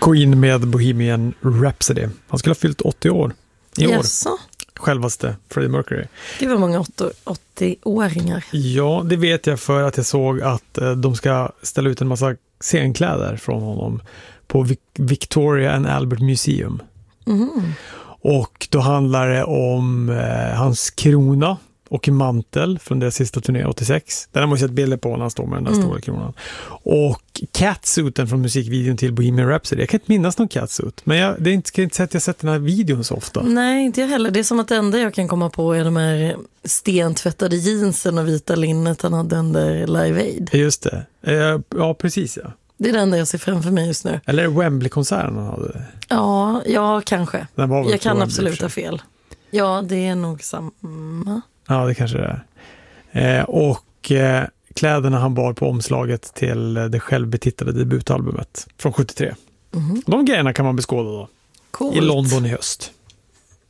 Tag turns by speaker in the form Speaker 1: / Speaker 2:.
Speaker 1: Queen med Bohemian Rhapsody. Han skulle ha fyllt 80 år i år. Självaste Freddie Mercury.
Speaker 2: Det var många 80-åringar.
Speaker 1: Ja, det vet jag för att jag såg att de ska ställa ut en massa scenkläder från honom på Victoria and Albert Museum. Och då handlar det om hans krona och mantel från deras sista turné 86. Där har man ju sett bilder på när han står med den där stora kronan. Och catsuiten från musikvideon till Bohemian Rhapsody. Jag kan inte minnas någon catsuit. Men det är inte så att jag sett den här videon så ofta.
Speaker 2: Nej, inte jag heller. Det är som att det enda jag kan komma på är de här stentvättade jeansen och vita linnet han hade under Live Aid.
Speaker 1: Just det. Ja, precis ja.
Speaker 2: Det är det enda jag ser framför mig just nu.
Speaker 1: Eller Wembley-konserten han hade.
Speaker 2: Ja, kanske. Jag kan absolut ha fel. Ja, det är nog samma.
Speaker 1: Ja, det kanske det är. Och kläderna han bar på omslaget till det självbetitlade debutalbumet från 73. De grejerna kan man beskåda då.
Speaker 2: Coolt.
Speaker 1: I London i höst.